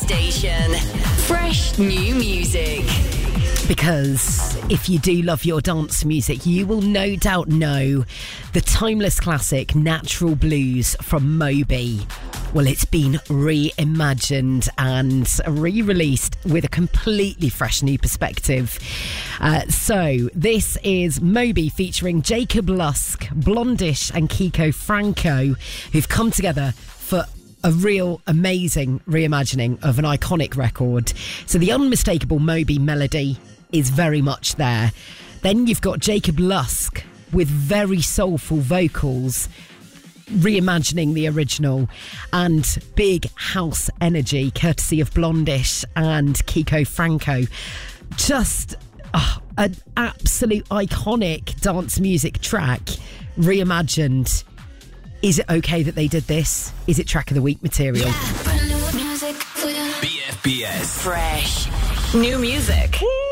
station. Fresh new music. Because if you do love your dance music, you will no doubt know the timeless classic Natural Blues from Moby. Well, it's been reimagined and re-released with a completely fresh new perspective. So this is Moby featuring Jacob Lusk, Blondish and Kiko Franco, who've come together for a real amazing reimagining of an iconic record. So the unmistakable Moby melody is very much there. Then you've got Jacob Lusk with very soulful vocals reimagining the original, and big house energy courtesy of Blondish and Kiko Franco. Just an absolute iconic dance music track reimagined. Is it okay that they did this? Is it track of the week material? BFBS. Fresh new music.